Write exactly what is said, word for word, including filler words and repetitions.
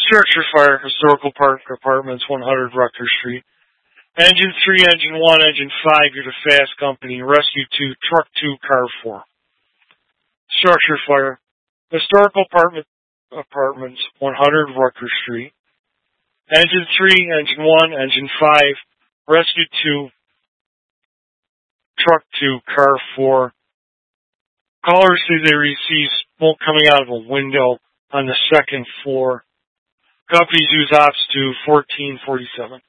Structure fire, Historical Park Apartments, one hundred Rutgers Street. Engine three, Engine one, Engine five, you're the Fast Company. Rescue two, Truck two, Car four. Structure fire, Historical Apartment Apartments, one hundred Rutgers Street. Engine three, Engine one, Engine five, Rescue two, Truck two, Car four. Callers say they receive smoke coming out of a window on the second floor. Companies use ops to fourteen forty-seven.